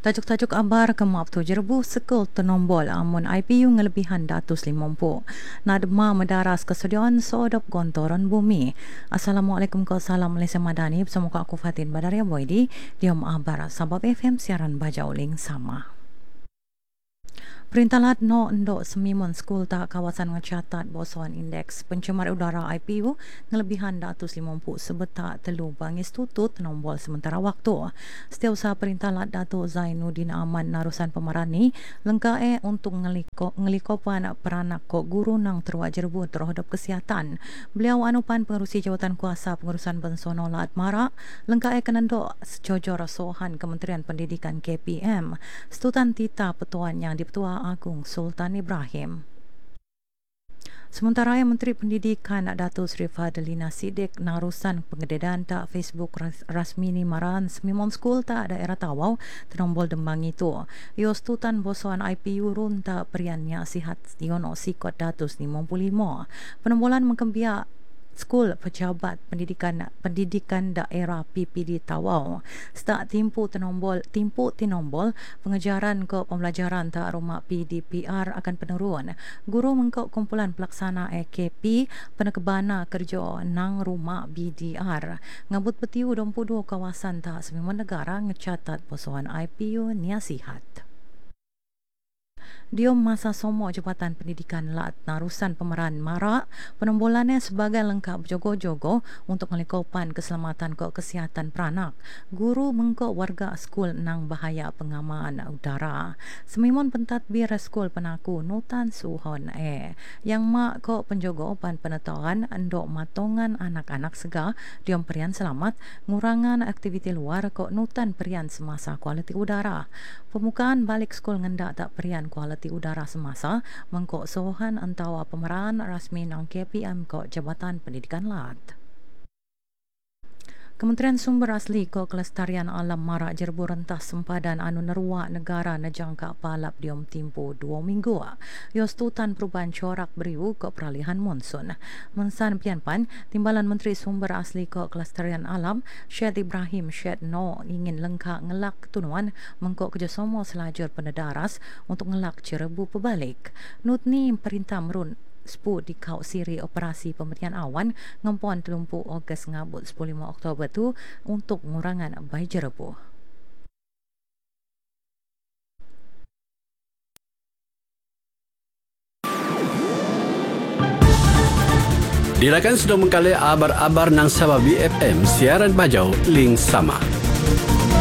Tajuk-tajuk abar kemap tu jerebu sekul tenombol amun IPU ngelebihan 150. Nadma mendaras kesediaan sodop gontoran bumi. Assalamualaikum kau salam Malaysia Madani bersama aku Fatin Badaria Boydi. Diam abar Sabab FM siaran Bajauling sama. Perintah Lat no endok semimun skul tak kawasan ngecatat bosuan indeks pencemar udara IPU ngelebihan 150 sebetak telu bangis tutut nombol sementara waktu. Setiausaha Perintah Lat Datuk Zainuddin Ahmad Narusan Pemarani lengkae untuk ngelikopan peranak kok guru nang terwak jerebu terhadap kesihatan. Beliau anupan pengerusi jawatan kuasa pengurusan Bensono Lat Marak lengkae kenendok secojor sohan Kementerian Pendidikan KPM. Setutan tita petuan yang dipetua Agung Sultan Ibrahim. Sementara Menteri Pendidikan Datuk Seri Fadlina Siddiq narusan pengededan tak Facebook rasmi ni maran semimon skul tak daerah Tawau tenombol dembang itu. Yo stutan bosuan IPU run tak periannya sihat yono sikot 155. Penembolan mengkembiak Skul Pejabat Pendidikan Daerah PPD Tawau stak timpu tinombol pengejaran ke pembelajaran tak rumah PDPR akan penurun. Guru mengkau kumpulan pelaksana AKP penekebana kerja nang rumah BDR ngabut petiu 22 kawasan tak semua negara ngecatat bosuan IPU niasihat. Diom masa somo Jabatan Pendidikan Lat Narusan Pemeran Marak penembolannya sebagai lengkap jogo-jogo untuk melikopan keselamatan ke kesihatan peranak. Guru mengkok warga skul nang bahaya pengaman udara. Semimon pentadbir skul penaku nutan suhon yang mak kok penjogo pan penetaran endok matongan anak-anak sega diom perian selamat ngurangan aktiviti luar kok nutan perian semasa kualiti udara. Pemukaan balik skul ngendak tak perian kualiti udara semasa mengkok sohan antawa pemeran rasmi nang KPM kok Jabatan Pendidikan Lat. Kementerian Sumber Asli ke Kelestarian Alam Marak jerebu rentas sempadan anu neruak negara nejangka palap diom timpu 2 minggu. Yo stutan perubahan corak beriu ke peralihan monsun. Mensan pianpan, Timbalan Menteri Sumber Asli ke Kelestarian Alam Syed Ibrahim Syed No ingin lengkap ngelak ketunuan mengkok kerjasama selajur penedaras untuk ngelak jerebu pebalik. Nut ni perintah merun Sepu di kau siri operasi pemberian awan ngempon 30 Ogos ngabut 15 Oktober tu untuk ngurangan bai jerebu. Dilakan sudah mengkali abar-abar nang Sabab BFM siaran Bajau link sama.